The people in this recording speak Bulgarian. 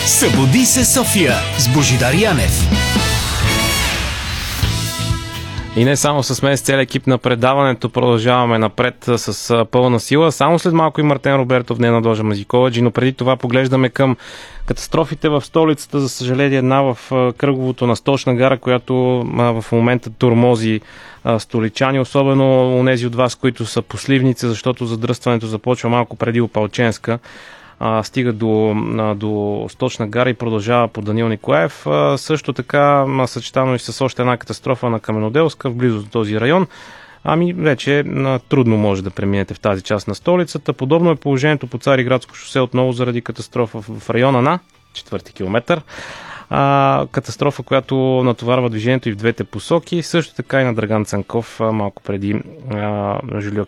Събуди се, София с Божидар Янев. И не само с мен, с целият екип на предаването продължаваме напред с пълна сила. Само след малко и Мартен Робертов, не надължа Мазиколаджи, но преди това поглеждаме към катастрофите в столицата. За съжаление, една в кръговото на Столична гара, която в момента тормози столичани, особено онези от вас, които са по Сливница, защото задръстването започва малко преди Опалченска. Стига до Столична гара и продължава по Даниил Николаев. Също така съчетано и с още една катастрофа на Каменоделска, в близо до този район. Вече трудно може да преминете в тази част на столицата. Подобно е положението по Цариградско шосе, отново заради катастрофа в района на 4-ти километър. Катастрофа, която натоварва движението и в двете посоки. Също така и на Драган Цанков, малко преди Жулио